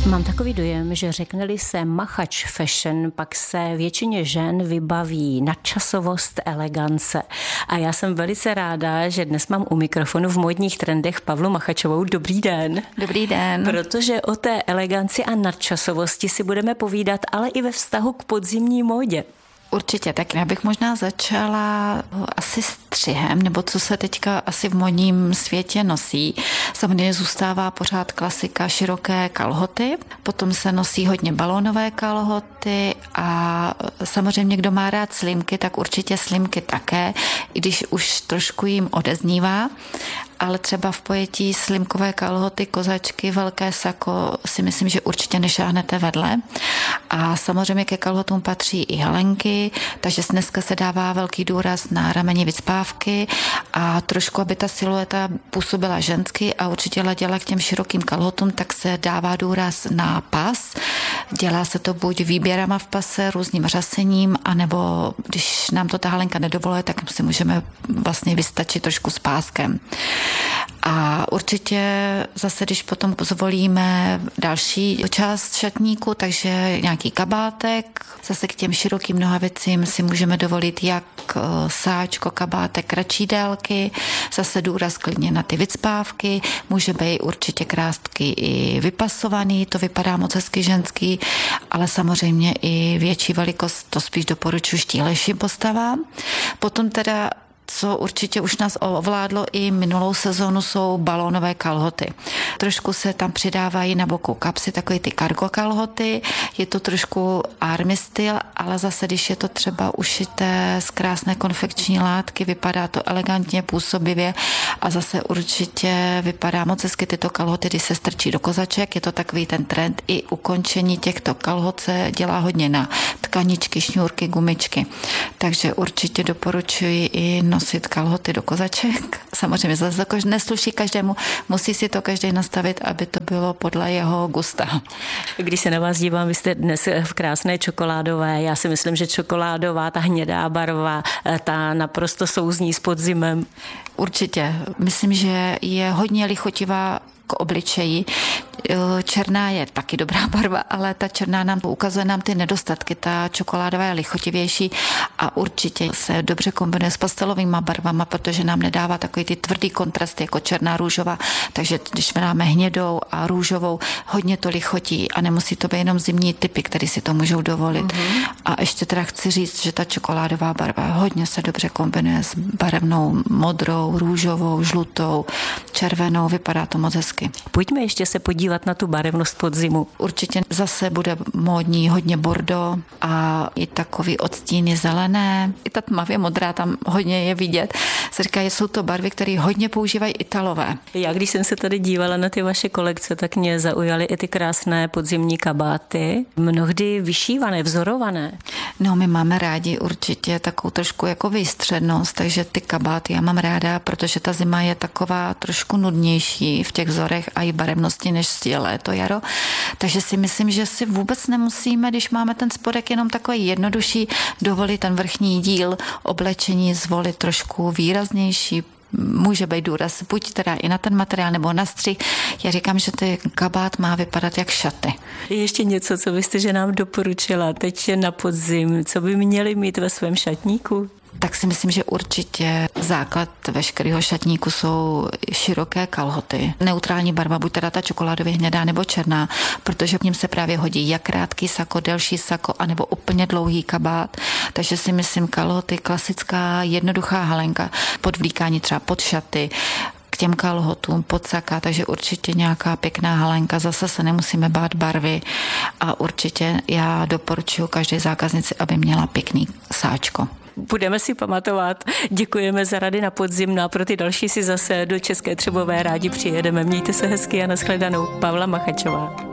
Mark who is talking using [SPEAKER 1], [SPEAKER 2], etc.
[SPEAKER 1] Mám takový dojem, že řekne-li se machač fashion, pak se většině žen vybaví nadčasovost, elegance. A já jsem velice ráda, že dnes mám u mikrofonu v módních trendech Pavlu Machačovou. Dobrý den.
[SPEAKER 2] Dobrý den.
[SPEAKER 1] Protože o té eleganci a nadčasovosti si budeme povídat, ale i ve vztahu k podzimní módě.
[SPEAKER 2] Určitě, tak já bych možná začala asi střihem, nebo co se teďka asi v modním světě nosí. Samozřejmě zůstává pořád klasika široké kalhoty, potom se nosí hodně balónové kalhoty a samozřejmě kdo má rád slimky, tak určitě slimky také, i když už trošku jim odeznívá. Ale třeba v pojetí slimkové kalhoty, kozačky, velké sako si myslím, že určitě nešáhnete vedle. A samozřejmě ke kalhotům patří i halenky, takže dneska se dává velký důraz na rameni vycpávky a trošku, aby ta silueta působila žensky a určitě leděla k těm širokým kalhotům, tak se dává důraz na pas. Dělá se to buď výběrama v pase, různým řasením, anebo když nám to ta halenka nedovoluje, tak si můžeme vlastně vystačit trošku s páskem. A určitě zase, když potom zvolíme další část šatníku, takže nějaký kabátek, zase k těm širokým nohavicím si můžeme dovolit jak sáčko, kabátek kratší délky, zase důraz klidně na ty vycpávky, může být určitě krástky i vypasovaný, to vypadá moc hezky ženský, ale samozřejmě i větší velikost, to spíš doporučuji štíhlejším postavám. Potom teda co určitě už nás ovládlo i minulou sezónu, jsou balónové kalhoty. Trošku se tam přidávají na boku kapsy, takové ty cargo kalhoty. Je to trošku army styl, ale zase, když je to třeba ušité z krásné konfekční látky, vypadá to elegantně, působivě a zase určitě vypadá moc hezky tyto kalhoty, když se strčí do kozaček. Je to takový ten trend. I ukončení těchto kalhot se dělá hodně na tkaničky, šňůrky, gumičky. Takže určitě doporučuji i nosit kalhoty do kozaček. Samozřejmě zase nesluší každému, musí si to každý nastavit, aby to bylo podle jeho gusta.
[SPEAKER 1] Když se na vás dívám, vy jste dnes v krásné čokoládové. Já si myslím, že čokoládová, ta hnědá barva, ta naprosto souzní s podzimem.
[SPEAKER 2] Určitě. Myslím, že je hodně lichotivá k obličeji. Černá je taky dobrá barva, ale ta černá nám ukazuje nám ty nedostatky. Ta čokoládová je lichotivější a určitě se dobře kombinuje s pastelovými barvama, protože nám nedává takový ty tvrdý kontrast jako černá, růžová. Takže když dáme hnědou a růžovou, hodně to lichotí a nemusí to být jenom zimní typy, které si to můžou dovolit. Mm-hmm. A ještě teda chci říct, že ta čokoládová barva hodně se dobře kombinuje s barevnou modrou, růžovou, žlutou, červenou. Vypadá to moc hezky.
[SPEAKER 1] Pojďme ještě se podívat na tu barevnost podzimu.
[SPEAKER 2] Určitě zase bude módní hodně bordo a i takový odstíny zelené. I ta tmavě modrá tam hodně je vidět. Se říká, že jsou to barvy, které hodně používají Italové.
[SPEAKER 1] Já když jsem se tady dívala na ty vaše kolekce, tak mě zaujaly i ty krásné podzimní kabáty. Mnohdy vyšívané, vzorované.
[SPEAKER 2] No, my máme rádi určitě takovou trošku jako výstřednost, takže ty kabáty já mám ráda, protože ta zima je taková trošku nudnější v těch vzorech a i barevnosti než léto, jaro. Takže si myslím, že si vůbec nemusíme, když máme ten spodek jenom takový jednodušší, dovolit ten vrchní díl oblečení zvolit trošku výraznější. Může být důraz buď teda i na ten materiál nebo na střih. Já říkám, že ten kabát má vypadat jak šaty.
[SPEAKER 1] Je ještě něco, co byste že nám doporučila teď na podzim, co by měli mít ve svém šatníku?
[SPEAKER 2] Tak si myslím, že určitě základ veškerého šatníku jsou široké kalhoty. Neutrální barva, buď teda ta čokoládově hnědá nebo černá, protože k ním se právě hodí jak krátký sako, delší sako, anebo úplně dlouhý kabát. Takže si myslím kalhoty, klasická jednoduchá halenka, podvlíkání třeba pod šaty, k těm kalhotům, pod saka, takže určitě nějaká pěkná halenka, zase se nemusíme bát barvy a určitě já doporučuji každé zákaznici, aby měla pěkný sáčko.
[SPEAKER 1] Budeme si pamatovat. Děkujeme za rady na podzim, a pro ty další si zase do České Třebové rádi přijedeme. Mějte se hezky a nashledanou. Pavla Machačová.